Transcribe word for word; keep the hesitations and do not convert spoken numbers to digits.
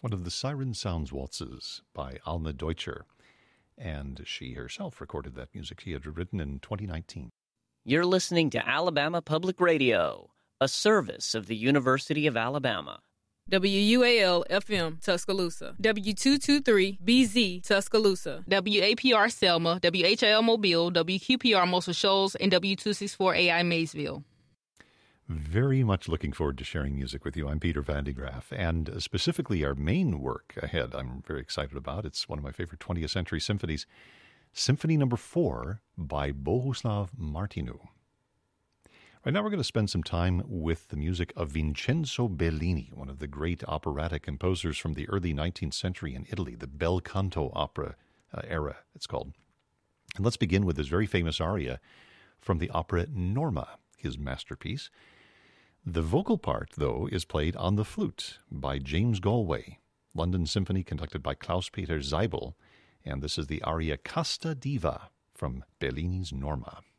one of the Siren Sounds waltzes by Alma Deutscher, and she herself recorded that music she had written in twenty nineteen. You're listening to Alabama Public Radio, a service of the University of Alabama. W U A L F M Tuscaloosa, W two twenty-three B Z Tuscaloosa, W A P R Selma, W H L Mobile, W Q P R Muscle Shoals, and W two sixty-four A I Maysville. Very much looking forward to sharing music with you. I'm Peter Van de Graaff, and specifically our main work ahead I'm very excited about. It's one of my favorite twentieth century symphonies, Symphony Number Four by Bohuslav Martinu. Right now we're going to spend some time with the music of Vincenzo Bellini, one of the great operatic composers from the early nineteenth century in Italy, the bel canto opera uh, era, it's called. And let's begin with this very famous aria from the opera Norma, his masterpiece. The vocal part, though, is played on the flute by James Galway, London Symphony conducted by Klaus-Peter Zeibel, and this is the aria Casta Diva from Bellini's Norma.